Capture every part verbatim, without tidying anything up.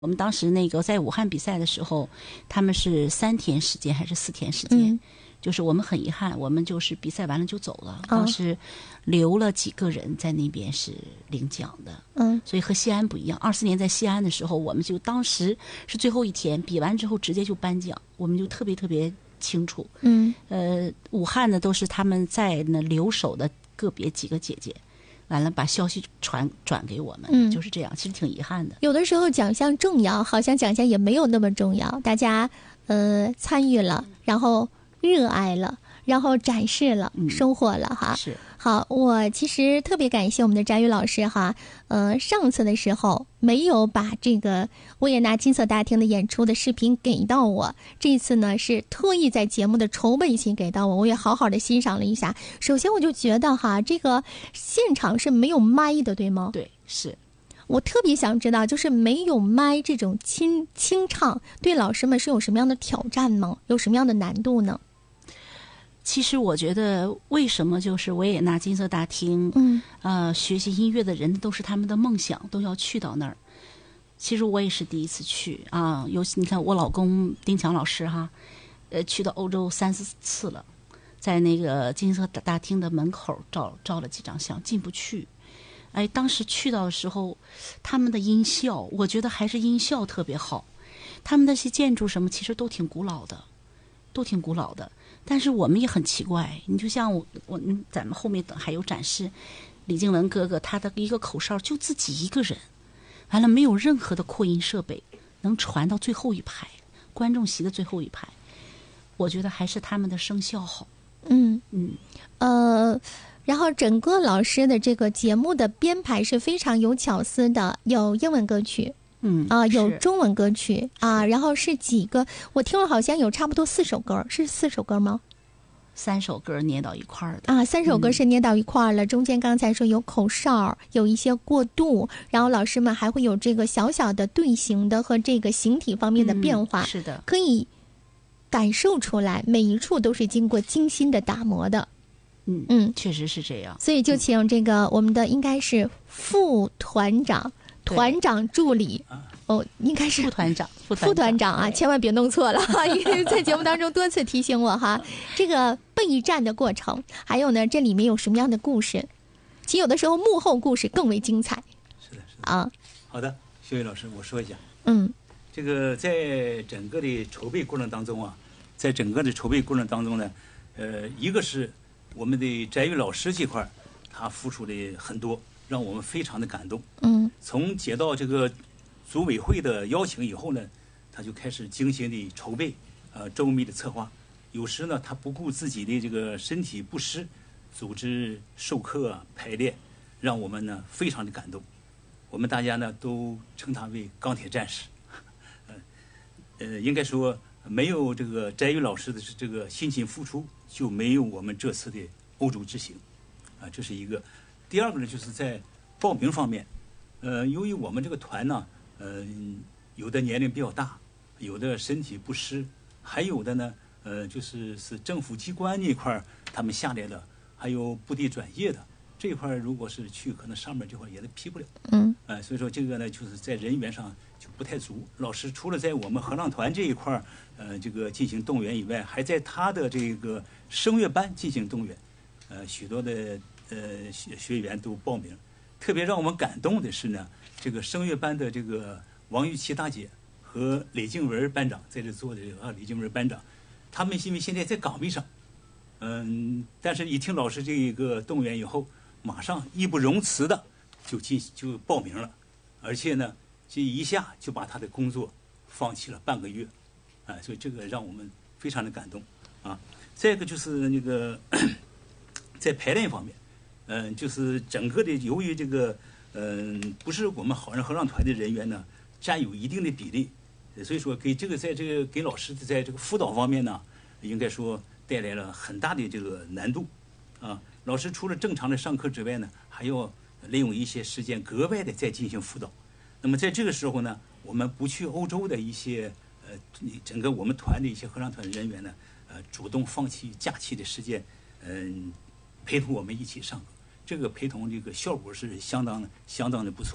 我们当时那个在武汉比赛的时候，他们是三天时间还是四天时间？嗯、就是我们很遗憾，我们就是比赛完了就走了。当时留了几个人在那边是领奖的。嗯，所以和西安不一样。二四年在西安的时候，我们就当时是最后一天，比完之后直接就颁奖，我们就特别特别清楚。嗯，呃，武汉呢都是他们在那留守的个别几个姐姐。完了，把消息传转给我们，嗯，就是这样，其实挺遗憾的。 有的时候奖项重要，好像奖项也没有那么重要。大家呃参与了，然后热爱了，然后展示了，嗯、收获了哈。 是。 好，我其实特别感谢我们的翟宇老师哈。呃，上次的时候没有把这个维也纳金色大厅的演出的视频给到我，这次呢是特意在节目的筹备期给到我，我也好好的欣赏了一下。首先我就觉得哈，这个现场是没有麦的，对吗？ 对，是。 我特别想知道，就是没有麦这种清清唱，对老师们是有什么样的挑战吗？有什么样的难度呢？ 其实我觉得，为什么就是维也纳金色大厅，嗯，呃，学习音乐的人都是他们的梦想，都要去到那儿。其实我也是第一次去啊，尤其你看我老公丁强老师哈，呃，去到欧洲三四次了，在那个金色大厅的门口照照了几张相，进不去。哎，当时去到的时候，他们的音效，我觉得还是音效特别好。他们那些建筑什么，其实都挺古老的，都挺古老的。但是我们也很奇怪，你就像我我咱们后面等还有展示，李静文哥哥他的一个口哨就自己一个人，完了没有任何的扩音设备，能传到最后一排观众席的最后一排，我觉得还是他们的声效好。 嗯嗯呃，然后整个老师的这个节目的编排是非常有巧思的，有英文歌曲。 嗯啊、呃，有中文歌曲啊，然后是几个？我听了好像有差不多四首歌，是四首歌吗？ 三首歌捏到一块儿的啊，三首歌是捏到一块儿了。嗯、中间刚才说有口哨，有一些过渡，然后老师们还会有这个小小的队形的和这个形体方面的变化。 嗯、是的， 可以感受出来，每一处都是经过精心的打磨的。 嗯嗯，确实是这样。 所以就请这个、嗯、我们的应该是副团长。团长助理，哦，应该是副团长， 副团长, 副团长啊，千万别弄错了哈，因为在节目当中多次提醒我哈，这个备战的过程，还有呢，这里面有什么样的故事？其实有的时候幕后故事更为精彩。 是的，是的啊。 好的，薛宇老师，我说一下， 嗯， 这个在整个的筹备过程当中啊，在整个的筹备过程当中呢，呃，一个是我们的翟宇老师这块，他付出的很多。让我们非常的感动。 嗯， 从接到这个组委会的邀请以后呢，他就开始精心的筹备，呃，周密的策划。有时呢，他不顾自己的这个身体不适，组织授课啊、排练，让我们呢非常的感动。我们大家呢都称他为钢铁战士。呃，呃，应该说没有这个翟宇老师的这个辛勤付出，就没有我们这次的欧洲之行。啊，这是一个。第二个呢，就是在报名方面，呃，由于我们这个团呢，呃，有的年龄比较大，有的身体不适，还有的呢，呃，就是是政府机关那一块他们下来的，还有部队转业的这一块，如果是去，可能上面这块也都批不了。 嗯。 呃，所以说这个呢，就是在人员上就不太足。老师除了在我们合唱团这一块，呃，这个进行动员以外，还在他的这个声乐班进行动员，呃，许多的。呃，学学员都报名，特别让我们感动的是呢，这个声乐班的这个王玉琪大姐和李静文班长在这做的啊，李静文班长，他们因为现在在岗位上，嗯，但是一听老师这个动员以后，马上义不容辞的就进就报名了，而且呢，这一下就把他的工作放弃了半个月，啊，所以这个让我们非常的感动啊。再一个就是那个在排练方面。嗯，就是整个的，由于这个，嗯，不是我们好人合唱团的人员呢，占有一定的比例，所以说给这个在这个给老师在这个辅导方面呢，应该说带来了很大的这个难度，啊，老师除了正常的上课之外呢，还要利用一些时间格外的再进行辅导。那么在这个时候呢，我们不去欧洲的一些呃，整个我们团的一些合唱团人员呢，呃，主动放弃假期的时间，嗯、呃，陪同我们一起上课。这个陪同这个效果是相当相当的不错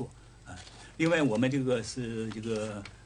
啊。另外，我们这个是这个